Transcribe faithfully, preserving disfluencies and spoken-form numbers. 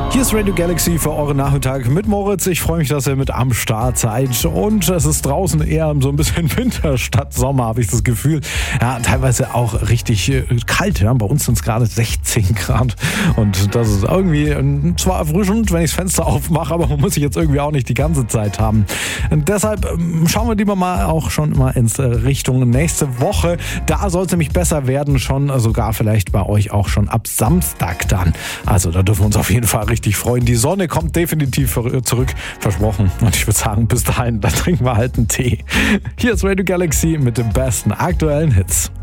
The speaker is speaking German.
Hier ist Radio Galaxy für euren Nachmittag mit Moritz. Ich freue mich, dass ihr mit am Start seid. Und es ist draußen eher so ein bisschen Winter statt Sommer, habe ich das Gefühl. Ja, teilweise auch richtig kalt. Ja. Bei uns sind es gerade sechzehn Grad. Und das ist irgendwie zwar erfrischend, wenn ich das Fenster aufmache, aber man muss sich jetzt irgendwie auch nicht die ganze Zeit haben. Und deshalb schauen wir lieber mal auch schon mal ins Richtung nächste Woche. Da soll es nämlich besser werden, schon sogar vielleicht bei euch auch schon ab Samstag dann. Also da dürfen wir uns auf jeden Fall richtig freuen. Die Sonne kommt definitiv zurück, versprochen. Und ich würde sagen, bis dahin, dann trinken wir halt einen Tee. Hier ist Radio Galaxy mit den besten aktuellen Hits.